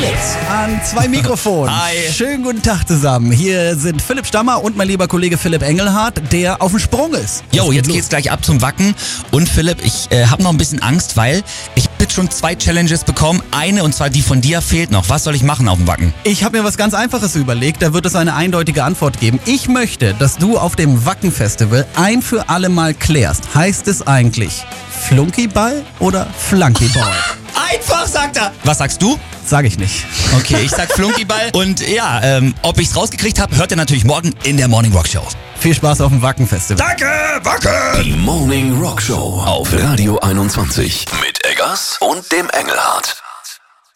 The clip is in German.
Philips an 2 Mikrofonen. Hi. Schönen guten Tag zusammen. Hier sind Philipp Stammer und mein lieber Kollege Philipp Engelhardt, der auf dem Sprung ist. Jo, jetzt geht's gleich ab zum Wacken. Und Philipp, ich habe noch ein bisschen Angst, weil ich habe schon 2 Challenges bekommen. Eine, und zwar die von dir, fehlt noch. Was soll ich machen auf dem Wacken? Ich habe mir was ganz Einfaches überlegt, da wird es eine eindeutige Antwort geben. Ich möchte, dass du auf dem Wacken-Festival ein für alle Mal klärst. Heißt es eigentlich Flunkyball oder Flunkyball? Einfach, sagt er. Was sagst du? Sag ich nicht. Okay, ich sag Flunkyball. Und ja, ob ich's rausgekriegt habe, hört ihr natürlich morgen in der Morning Rock Show. Viel Spaß auf dem Wacken-Festival. Danke, Wacken! Die Morning Rock Show auf Radio 21 mit Eggers und dem Engelhardt.